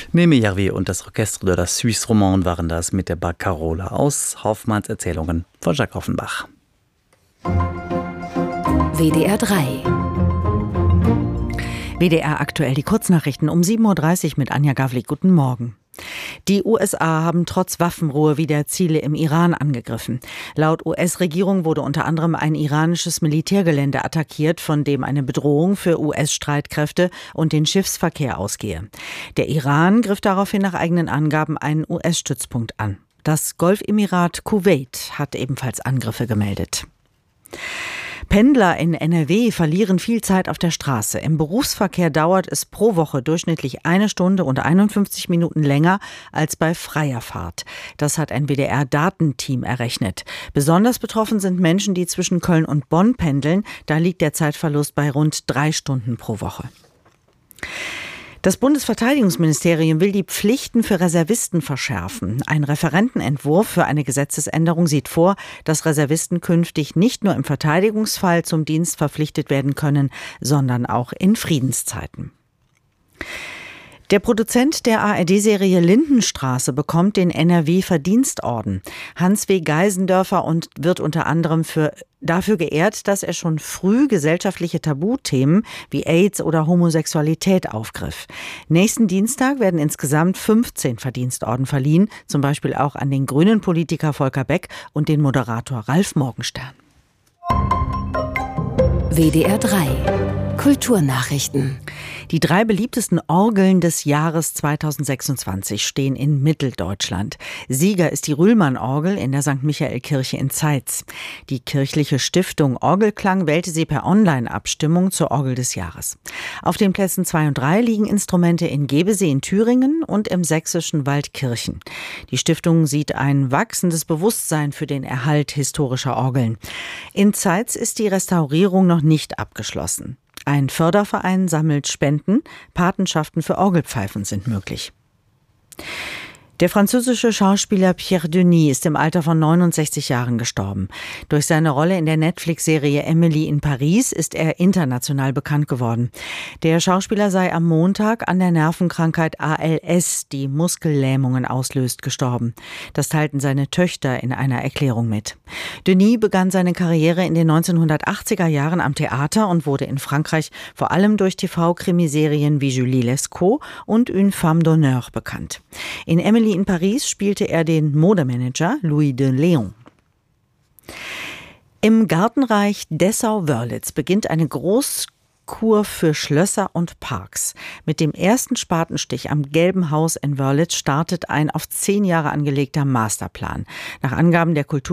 Neme Jarvi und das Orchestre de la Suisse Romande waren das mit der Barcarola aus Hoffmanns Erzählungen von Jacques Offenbach. WDR 3. WDR aktuell, die Kurznachrichten um 7.30 Uhr mit Anja Gavlik. Guten Morgen. Die USA haben trotz Waffenruhe wieder Ziele im Iran angegriffen. Laut US-Regierung wurde unter anderem ein iranisches Militärgelände attackiert, von dem eine Bedrohung für US-Streitkräfte und den Schiffsverkehr ausgehe. Der Iran griff daraufhin nach eigenen Angaben einen US-Stützpunkt an. Das Golfemirat Kuwait hat ebenfalls Angriffe gemeldet. Pendler in NRW verlieren viel Zeit auf der Straße. Im Berufsverkehr dauert es pro Woche durchschnittlich 1 Stunde und 51 Minuten länger als bei freier Fahrt. Das hat ein WDR-Datenteam errechnet. Besonders betroffen sind Menschen, die zwischen Köln und Bonn pendeln. Da liegt der Zeitverlust bei rund 3 Stunden pro Woche. Das Bundesverteidigungsministerium will die Pflichten für Reservisten verschärfen. Ein Referentenentwurf für eine Gesetzesänderung sieht vor, dass Reservisten künftig nicht nur im Verteidigungsfall zum Dienst verpflichtet werden können, sondern auch in Friedenszeiten. Der Produzent der ARD-Serie Lindenstraße bekommt den NRW-Verdienstorden. Hans W. Geisendörfer wird unter anderem dafür geehrt, dass er schon früh gesellschaftliche Tabuthemen wie AIDS oder Homosexualität aufgriff. Nächsten Dienstag werden insgesamt 15 Verdienstorden verliehen, zum Beispiel auch an den grünen Politiker Volker Beck und den Moderator Ralf Morgenstern. WDR 3 Kulturnachrichten. Die 3 beliebtesten Orgeln des Jahres 2026 stehen in Mitteldeutschland. Sieger ist die Rühlmann-Orgel in der St. Michael-Kirche in Zeitz. Die kirchliche Stiftung Orgelklang wählte sie per Online-Abstimmung zur Orgel des Jahres. Auf den Plätzen 2 und 3 liegen Instrumente in Gebesee in Thüringen und im sächsischen Waldkirchen. Die Stiftung sieht ein wachsendes Bewusstsein für den Erhalt historischer Orgeln. In Zeitz ist die Restaurierung noch nicht abgeschlossen. Ein Förderverein sammelt Spenden, Patenschaften für Orgelpfeifen sind möglich. Der französische Schauspieler Pierre Denis ist im Alter von 69 Jahren gestorben. Durch seine Rolle in der Netflix-Serie Emily in Paris ist er international bekannt geworden. Der Schauspieler sei am Montag an der Nervenkrankheit ALS, die Muskellähmungen auslöst, gestorben. Das teilten seine Töchter in einer Erklärung mit. Denis begann seine Karriere in den 1980er Jahren am Theater und wurde in Frankreich vor allem durch TV-Krimiserien wie Julie Lescaut und Une Femme d'Honneur bekannt. In Emily in Paris spielte er den Modemanager Louis de Léon. Im Gartenreich Dessau-Wörlitz beginnt eine Großkur für Schlösser und Parks. Mit dem ersten Spatenstich am Gelben Haus in Wörlitz startet ein auf 10 Jahre angelegter Masterplan. Nach Angaben der